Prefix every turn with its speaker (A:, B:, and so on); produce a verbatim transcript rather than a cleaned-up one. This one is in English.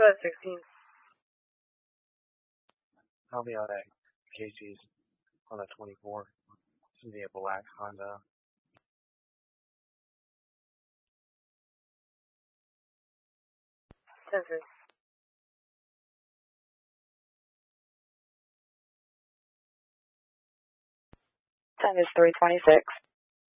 A: about sixteen.
B: I'll be out at Casey's on the twenty-fourth. It's going to be a black Honda.
A: ten three. Time is three twenty-six.